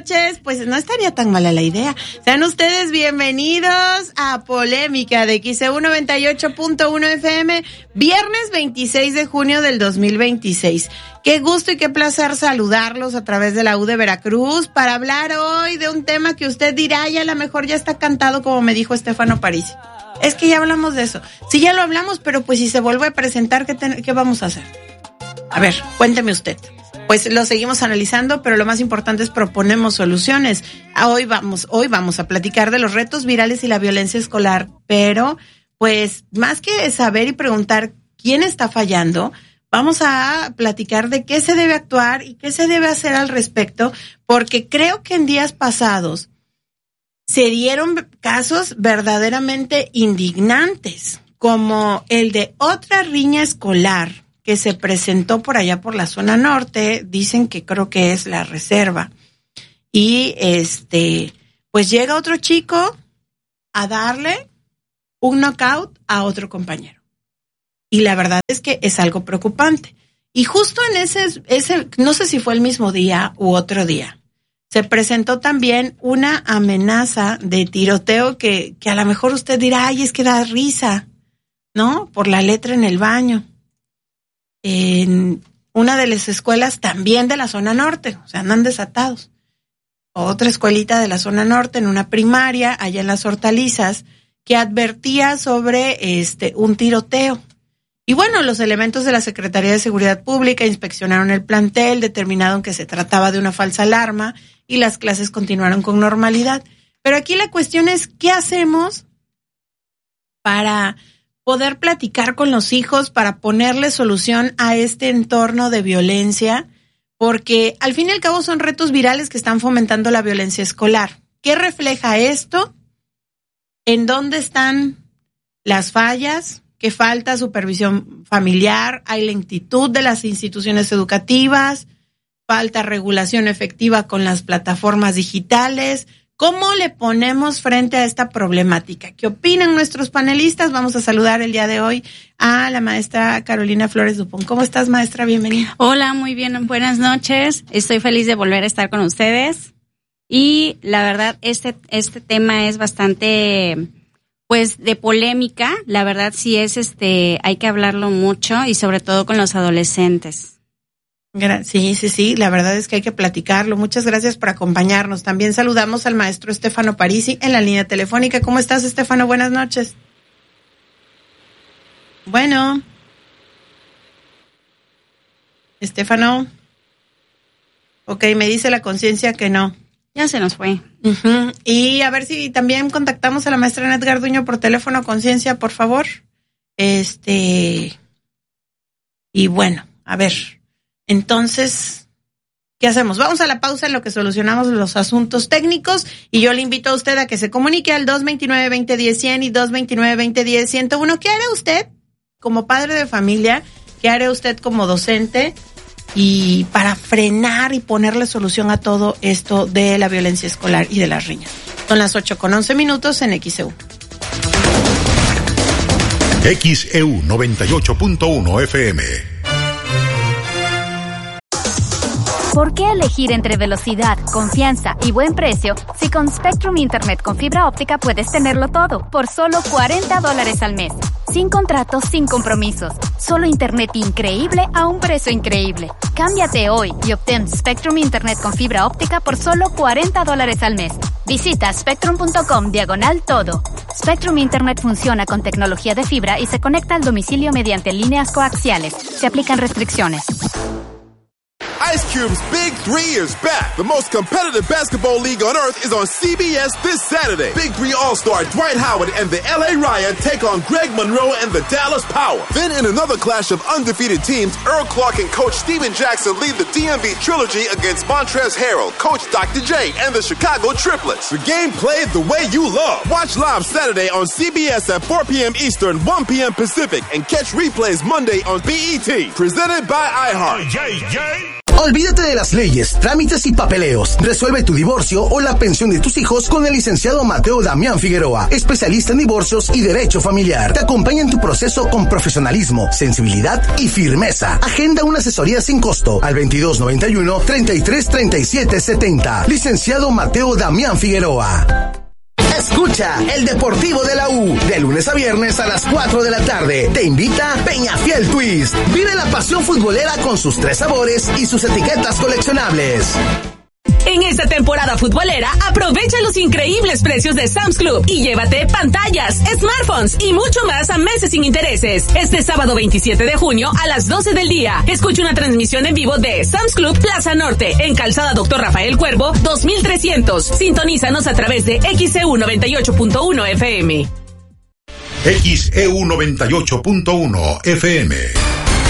noches. Pues no estaría tan mala la idea. Sean ustedes bienvenidos a Polémica de XEU 98.1 FM, viernes 26 de junio del 2026. Qué gusto y qué placer saludarlos a través de la U de Veracruz para hablar hoy de un tema que usted dirá, y a lo mejor ya está cantado, como me dijo Estefano Parisi. Es que ya hablamos de eso. Sí, ya lo hablamos, pero pues si se vuelve a presentar, ¿qué vamos a hacer? A ver, cuénteme usted. Pues lo seguimos analizando, pero lo más importante es proponemos soluciones. Hoy vamos a platicar de los retos virales y la violencia escolar, pero pues más que saber y preguntar quién está fallando, vamos a platicar de qué se debe actuar y qué se debe hacer al respecto, porque creo que en días pasados se dieron casos verdaderamente indignantes, como el de otra riña escolar que se presentó por allá por la zona norte, dicen que creo que es la reserva, y pues llega otro chico a darle un knockout a otro compañero. Y la verdad es que es algo preocupante. Y justo en ese no sé si fue el mismo día u otro día, se presentó también una amenaza de tiroteo que a lo mejor usted dirá, ay, es que da risa, ¿no? Por la letra en el baño. En una de las escuelas también de la zona norte, o sea, andan desatados. Otra escuelita de la zona norte, en una primaria, allá en Las Hortalizas, que advertía sobre un tiroteo. Y bueno, los elementos de la Secretaría de Seguridad Pública inspeccionaron el plantel, determinaron que se trataba de una falsa alarma y las clases continuaron con normalidad. Pero aquí la cuestión es, ¿qué hacemos para poder platicar con los hijos, para ponerle solución a este entorno de violencia? Porque al fin y al cabo son retos virales que están fomentando la violencia escolar. ¿Qué refleja esto? ¿En dónde están las fallas? ¿Qué falta supervisión familiar? ¿Hay lentitud de las instituciones educativas? ¿Falta regulación efectiva con las plataformas digitales? ¿Cómo le ponemos frente a esta problemática? ¿Qué opinan nuestros panelistas? Vamos a saludar el día de hoy a la maestra Carolina Flores Dupont. ¿Cómo estás, maestra? Bienvenida. Hola, muy bien, buenas noches. Estoy feliz de volver a estar con ustedes. Y la verdad, este tema es bastante, pues, de polémica. La verdad, sí es, hay que hablarlo mucho y sobre todo con los adolescentes. Sí, la verdad es que hay que platicarlo. Muchas gracias por acompañarnos. También saludamos al maestro Estefano Parisi en la línea telefónica. ¿Cómo estás, Estefano? Buenas noches. Bueno. Estefano. Ok, me dice la conciencia que no. Ya se nos fue. Uh-huh. Y a ver si también contactamos a la maestra Net Garduño por teléfono, conciencia, por favor. Y bueno, a ver. Entonces, ¿qué hacemos? Vamos a la pausa en lo que solucionamos los asuntos técnicos, y yo le invito a usted a que se comunique al 229-2010-100 y 229-2010-101. ¿Qué hará usted como padre de familia? ¿Qué hará usted como docente? Y para frenar y ponerle solución a todo esto de la violencia escolar y de las riñas. Son las 8:11 en XEU. XEU 98.1 FM. ¿Por qué elegir entre velocidad, confianza y buen precio si con Spectrum Internet con fibra óptica puedes tenerlo todo por solo $40 al mes? Sin contratos, sin compromisos. Solo internet increíble a un precio increíble. Cámbiate hoy y obtén Spectrum Internet con fibra óptica por solo $40 al mes. Visita spectrum.com/todo. Spectrum Internet funciona con tecnología de fibra y se conecta al domicilio mediante líneas coaxiales. Se aplican restricciones. Ice Cube's Big 3 is back. The most competitive basketball league on earth is on CBS this Saturday. Big 3 All-Star Dwight Howard and the LA Riot take on Greg Monroe and the Dallas Power. Then in another clash of undefeated teams, Earl Clark and Coach Steven Jackson lead the DMV Trilogy against Montrezl Harrell, Coach Dr. J, and the Chicago Triplets. The game played the way you love. Watch live Saturday on CBS at 4 p.m. Eastern, 1 p.m. Pacific, and catch replays Monday on BET. Presented by iHeart. Olvídate de las leyes, trámites y papeleos. Resuelve tu divorcio o la pensión de tus hijos con el licenciado Mateo Damián Figueroa, especialista en divorcios y derecho familiar. Te acompaña en tu proceso con profesionalismo, sensibilidad y firmeza. Agenda una asesoría sin costo al 2291-333770. Licenciado Mateo Damián Figueroa. Escucha el Deportivo de la U, de lunes a viernes a las 4 de la tarde. Te invita Peñafiel Twist. Vive la pasión futbolera con sus 3 sabores y sus etiquetas coleccionables. En esta temporada futbolera, aprovecha los increíbles precios de Sam's Club y llévate pantallas, smartphones y mucho más a meses sin intereses. Este sábado 27 de junio a las 12 del día, escucha una transmisión en vivo de Sam's Club Plaza Norte, en Calzada Dr. Rafael Cuervo, 2300. Sintonízanos a través de XEU 98.1 FM. XEU 98.1 FM.